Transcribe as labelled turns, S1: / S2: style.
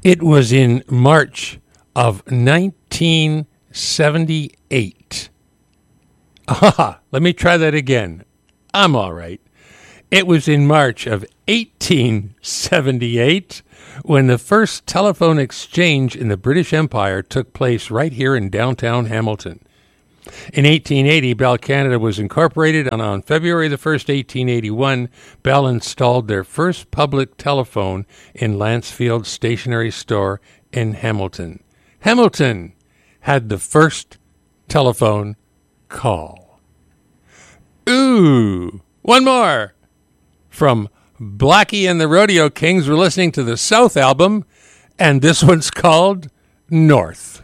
S1: It was in March of 1978. Let me try that again. I'm all right. It was in March of 1878 when the first telephone exchange in the British Empire took place right here in downtown Hamilton. In 1880, Bell Canada was incorporated, and on February the 1st, 1881, Bell installed their first public telephone in Lancefield Stationery Store in Hamilton. Hamilton had the first telephone call. Ooh, one more. From Blackie and the Rodeo Kings, we're listening to the South album, and this one's called North.